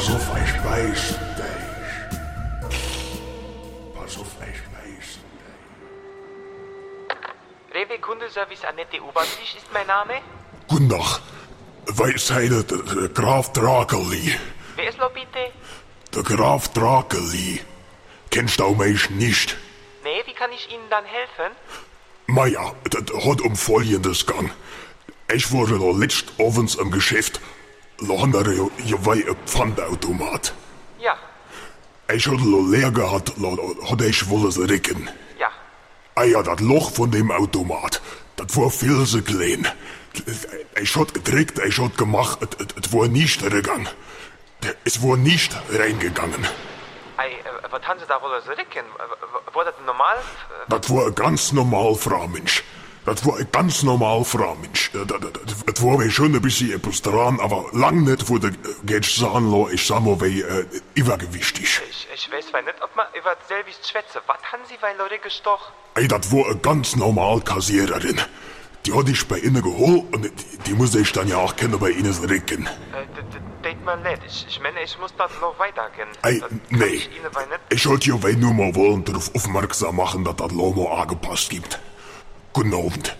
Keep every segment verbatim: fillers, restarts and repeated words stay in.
Pass auf, ich beiß dich. Pass auf, ich beiß dich. Rewe Kundenservice Annette Oberlich ist mein Name. Guten Tag. Weisheide, der, der Graf Drakeli. Wer ist noch bitte? Der Graf Drakeli. Kennst du mich nicht? Nee, wie kann ich Ihnen dann helfen? Maja, das hat um Folgendes gang. Ich wurde da letzt abends im Geschäft. Da haben wir hier ein Pfandautomat. Ja, Ich hatte da leer gehabt, da hatte ich wohl es recken. ja. Ah ja, das Loch von dem Automat, das war viel zu klein. Ich hat gedrückt, ich hat gemacht, es war nicht reingegangen. Es war nicht reingegangen. Ei, äh, was haben Sie da wohl so ricken? War das normal? Das war ein ganz normal Fraumensch. Das war ein ganz normal Fraumensch. Das, das, das war mir schon ein bisschen etwas dran, aber lang nicht, wo der geht sagen, ich sag mal, wie äh, übergewichtig. Ich, ich weiß weil nicht, ob man über selbst schwätze. Was haben Sie bei Leute gestochen? Ey, das war eine ganz normal Kassiererin. Die hatte ich bei Ihnen geholt und die, die muss ich dann ja auch kennen bei Ihnen recken. Äh, denkt mal leid. Ich, ich meine, ich muss das noch weitergehen. Ey, Das kann nee. Ich Ihnen bei nicht. Ich wollte ja nur mal wollen darauf aufmerksam machen, dass das Lomo angepasst gibt. Guten Abend.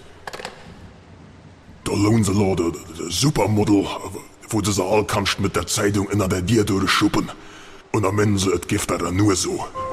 Da lohnt sie da, der, der Supermodel, wo du sie all kannst mit der Zeitung in der Dir durchschuppen. Und am Ende, es gibt er dann nur so.